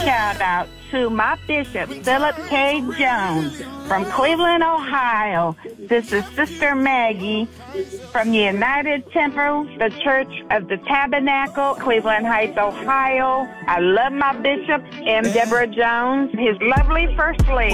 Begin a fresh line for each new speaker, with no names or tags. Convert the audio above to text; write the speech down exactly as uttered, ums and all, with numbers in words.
shout out to my bishop, Philip K. Jones from Cleveland, Ohio. This is Sister Maggie from the United Temple, the Church of the Tabernacle, Cleveland Heights, Ohio. I love my bishop, M. Deborah Jones, his lovely First Lady.